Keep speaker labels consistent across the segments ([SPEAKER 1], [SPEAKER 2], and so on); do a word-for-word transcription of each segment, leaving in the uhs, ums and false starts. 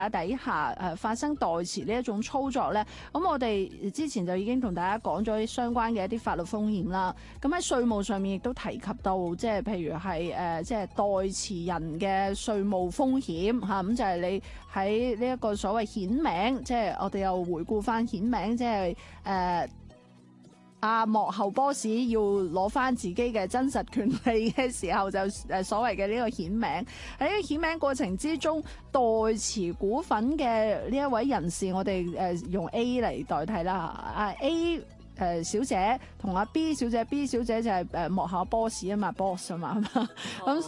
[SPEAKER 1] 底下誒發生代持呢一種操作咧，咁我哋之前就已經同大家講咗相關嘅一啲法律風險啦。咁喺稅務上面亦都提及到，即係譬如係誒即係代持人嘅稅務風險嚇，咁就係你喺呢一個所謂顯名，即係我哋又回顧翻顯名，即係誒。啊！幕後 boss 要攞翻自己嘅真實權利嘅時候，就誒所謂嘅呢個顯名。喺呢個顯名過程之中，代持股份嘅呢一位人士，我哋誒用 A 嚟代替啦。啊 A 誒小姐同阿 B 小姐 ，B 小姐就係誒幕後 boss 啊嘛 ，boss 啊嘛，咁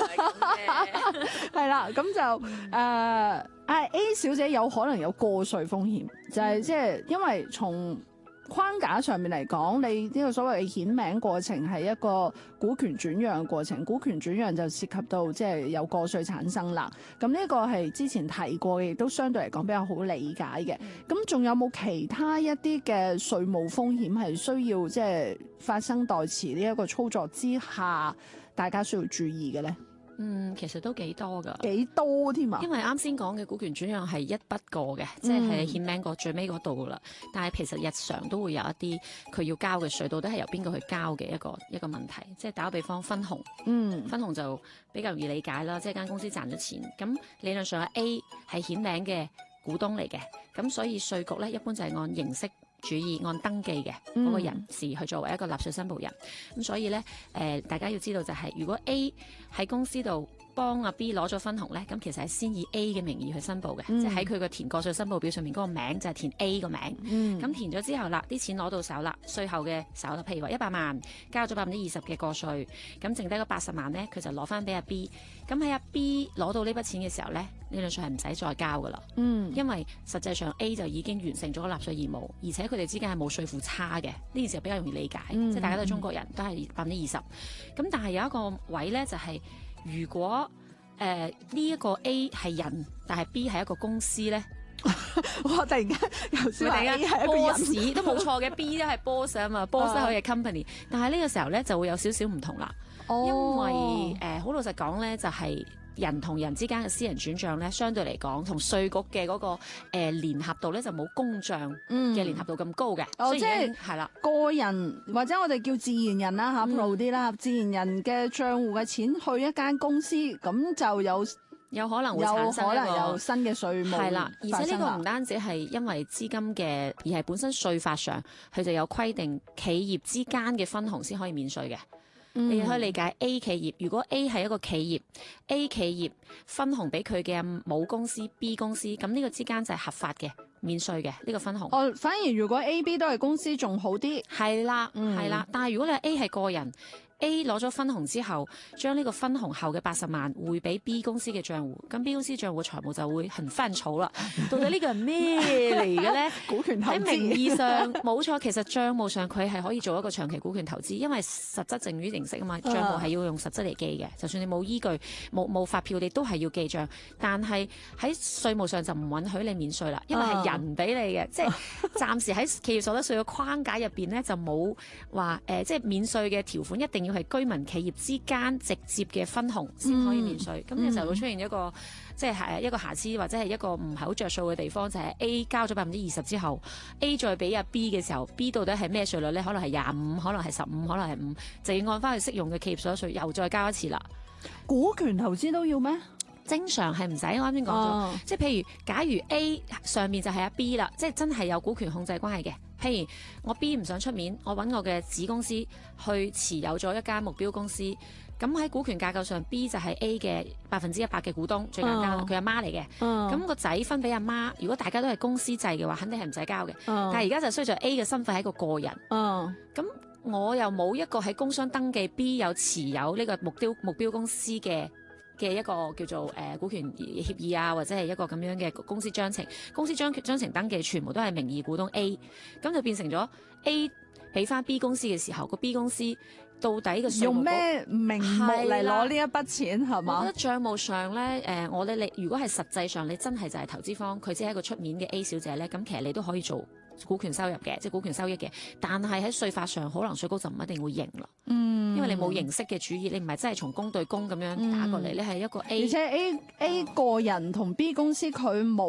[SPEAKER 1] 係啦，咁就誒啊 A 小姐有可能有過稅風險，就係即係因為從框架上面嚟講，你呢個所謂嘅顯名過程係一個股權轉讓嘅過程，股權轉讓就涉及到即係有過稅產生啦。咁呢個係之前提過嘅，亦都相對嚟講比較好理解嘅。咁仲有冇其他一啲嘅稅務風險係需要即係發生代持呢一個操作之下，大家需要注意嘅咧？
[SPEAKER 2] 嗯，其實都幾多㗎，
[SPEAKER 1] 幾多添啊？
[SPEAKER 2] 因為啱先講嘅股權轉讓係一筆過嘅，即係顯名過最尾嗰度啦。但係其實日常都會有一啲佢要交嘅稅，到底係由邊個去交嘅一個一個問題。即係打個比方，分紅，嗯，分紅就比較容易理解啦。即係間公司賺咗錢，咁理論上 A 係顯名嘅股東嚟嘅，咁所以稅局咧一般就係按形式主義按登記嘅嗰個人士去作為一個納稅申報人，咁、嗯、所以咧誒、呃，大家要知道就係、是，如果 A 喺公司度幫阿 B 攞咗分紅咧，咁其實係先以 A 嘅名義去申報嘅，嗯、即係喺佢個填個稅申報表上面嗰個名就係填 A 個名，咁、嗯、填咗之後啦，啲錢攞到手啦，稅後嘅手啦，譬如話一百萬交咗百分之二十嘅個稅，咁剩低嗰八十萬咧，佢就攞翻俾阿 B，咁喺阿 B 攞到呢筆錢嘅時候咧，理論上係唔使再交噶啦，嗯，因為實際上 A 就已經完成咗個納稅義務，而且佢哋之間係冇稅負差嘅，呢件事比較容易理解，嗯、即係大家都係中國人，都係百分之二十。咁但係有一個位咧，就係、是、如果誒呢一個 A 係人，但係 B 係一個公司咧，
[SPEAKER 1] 我突然間又先話 A 係一個人，
[SPEAKER 2] 都冇錯嘅，B 都係 boss 啊嘛，boss 可以係 company，但係呢個時候咧就會有少少唔同啦，哦、因為誒好、呃、老實講咧，就係、是。人同人之間嘅私人轉賬咧，相對嚟講，同稅局嘅嗰、那個誒、呃、聯合度咧，就冇公賬嘅聯合度咁高嘅。
[SPEAKER 1] 哦，
[SPEAKER 2] 所以
[SPEAKER 1] 即係
[SPEAKER 2] 係啦，
[SPEAKER 1] 個人或者我哋叫自然人啦嚇 pro 啲啦，自然人嘅帳戶嘅錢去一間公司，咁就有
[SPEAKER 2] 有可能會產生
[SPEAKER 1] 有可能有新嘅稅務
[SPEAKER 2] 係啦，而且呢個唔單止係因為資金嘅，而係本身稅法上佢就有規定，企業之間嘅分紅先可以免稅嘅。嗯、你可以理解 A 企業，如果 A 係一個企業 ，A 企業分紅俾佢嘅母公司 B 公司，咁呢個之間就係合法嘅免稅嘅呢、呢個分紅。
[SPEAKER 1] 哦，反而如果 A、B 都係公司仲好啲。
[SPEAKER 2] 係啦，係、嗯、啦，但係如果你係 A 係個人。A 攞咗分紅之後，將呢個分紅後嘅八十萬匯俾 B 公司嘅帳戶，咁 B 公司帳戶嘅財務就會很翻草啦。到底呢個係咩嚟嘅咧？
[SPEAKER 1] 股權投資喺
[SPEAKER 2] 名義上冇錯，其實帳務上佢係可以做一個長期股權投資，因為實質剩餘形式啊嘛，帳務係要用實質嚟記嘅。就算你冇依據、冇冇發票，你都係要記帳。但係喺稅務上就唔允許你免稅啦，因為係人俾你嘅，即係暫時喺企業所得稅嘅框架入邊咧就冇話誒，即係免稅嘅條款一定要係居民企業之間直接嘅分紅先可以免稅，咁呢就會出現一個即係一個瑕疵或者係一個唔係好着數嘅地方，就係、是、A 交咗百分之二十之後 ，A 再俾阿 B 嘅時候 ，B 到底係咩稅率咧？可能係廿五，可能係十五，可能係五，就要按翻佢適用嘅企業所得稅又再交一次啦。
[SPEAKER 1] 股權投資都要咩？
[SPEAKER 2] 正常係唔使，我啱先講咗，哦、即係譬如假如 A 上面就係阿 B 啦，即係真係有股權控制關係嘅。譬如我 B 唔想出面，我揾我嘅子公司去持有咗一間目標公司，咁喺股權架構上 B 就係 A 嘅百分之一百嘅股東，最簡單啦，佢阿媽嚟嘅，咁、oh. 個仔分俾阿媽，如果大家都係公司制嘅話，肯定係唔使交嘅。Oh. 但係而家就需要 A 嘅身份係一個個人，咁、oh. 我又冇一個喺工商登記 B 有持有呢個目標目標公司嘅。嘅一個叫做誒、呃、股權協議啊，或者係一個咁樣嘅公司章程，公司章章程登記全部都係名義股東 A，咁就變成咗 A 俾翻 B 公司嘅時候，個 B 公司到底個稅務局
[SPEAKER 1] 用咩名目嚟攞呢一筆錢係
[SPEAKER 2] 我
[SPEAKER 1] 嘛？
[SPEAKER 2] 覺得帳務上咧，誒、我哋你如果係實際上你真係就係投資方，佢只係一個出面嘅 A 小姐咧，咁其實你都可以做股權收入嘅，即係股權收益嘅。但係喺稅法上，可能稅局就唔一定會認啦，
[SPEAKER 1] 嗯，
[SPEAKER 2] 因為你冇形式嘅主意，你唔係真係從公對公咁樣打過嚟，你係一個 A。
[SPEAKER 1] 而且 A A 個人同 B 公司佢冇